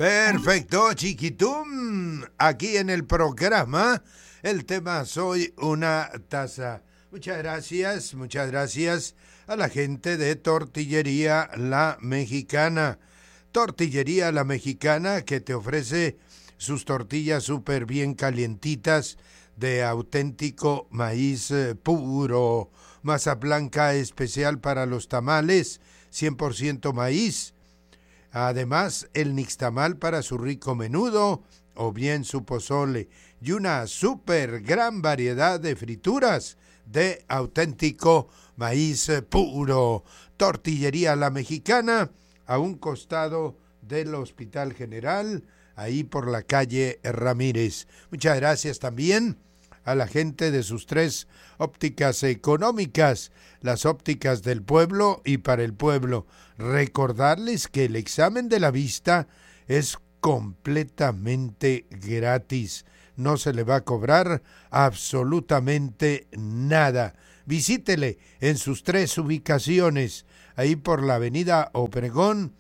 Perfecto, chiquitum. Aquí en el programa, el tema Soy una taza. Muchas gracias a la gente de Tortillería La Mexicana. Tortillería La Mexicana, que te ofrece sus tortillas súper bien calientitas de auténtico maíz puro. Masa blanca especial para los tamales, 100% maíz. Además, el nixtamal para su rico menudo o bien su pozole. Y una súper gran variedad de frituras de auténtico maíz puro. Tortillería La Mexicana, a un costado del Hospital General, ahí por la calle Ramírez. Muchas gracias también a la gente de sus 3 ópticas económicas, las ópticas del pueblo y para el pueblo. Recordarles que el examen de la vista es completamente gratis. No se le va a cobrar absolutamente nada. Visítele en sus 3 ubicaciones, ahí por la avenida Obregón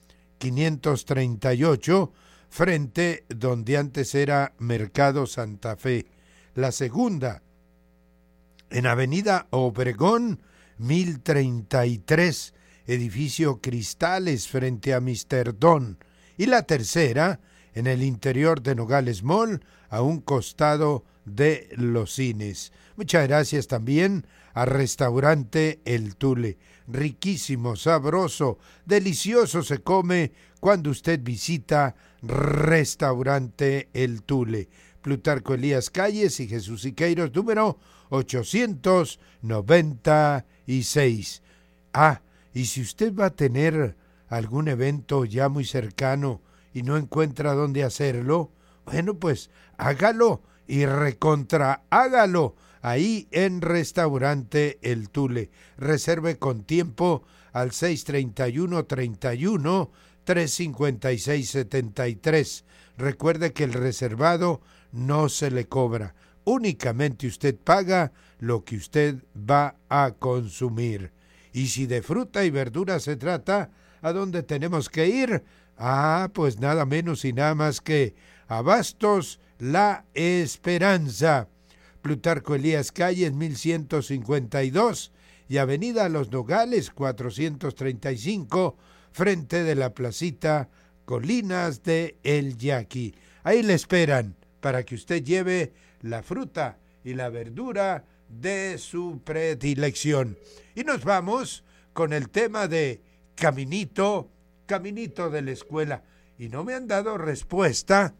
538, frente donde antes era Mercado Santa Fe. La segunda, en avenida Obregón 1033, edificio Cristales, frente a Mr. Don. Y la tercera, en el interior de Nogales Mall, a un costado de los cines. Muchas gracias también a Restaurante El Tule. Riquísimo, sabroso, delicioso se come cuando usted visita Restaurante El Tule. Plutarco Elías Calles y Jesús Siqueiros, número 896. Y si usted va a tener algún evento ya muy cercano y no encuentra dónde hacerlo, bueno, pues hágalo y hágalo ahí en Restaurante El Tule. Reserve con tiempo al 631-356-73. Recuerde que el reservado no se le cobra. Únicamente usted paga lo que usted va a consumir. Y si de fruta y verdura se trata, ¿a dónde tenemos que ir? Pues nada menos y nada más que Abastos La Esperanza. Plutarco Elías Calles 1152 y Avenida Los Nogales 435, frente de la placita Colinas de El Yaqui. Ahí le esperan para que usted lleve la fruta y la verdura de su predilección. Y nos vamos con el tema de Caminito de la escuela. Y no me han dado respuesta,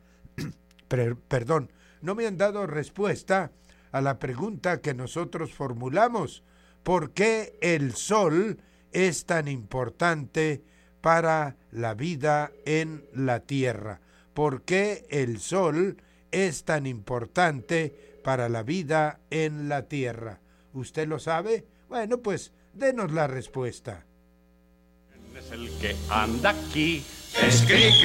no me han dado respuesta a la pregunta que nosotros formulamos. ¿Por qué el sol es tan importante para la vida en la tierra? ¿Por qué el sol es tan importante para la vida en la tierra? ¿Usted lo sabe? Bueno, pues denos la respuesta. Es el que anda aquí.